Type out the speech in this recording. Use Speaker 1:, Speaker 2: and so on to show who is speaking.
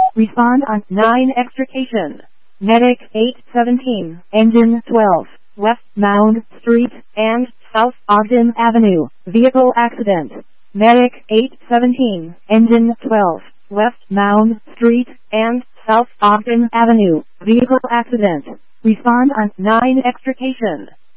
Speaker 1: Respond on 9 extrication. Medic 817, Engine 12, West Mound Street and South Ogden Avenue, vehicle accident. Medic 817, Engine 12, West Mound Street and South Ogden Avenue, vehicle accident. Respond on 9 extrication.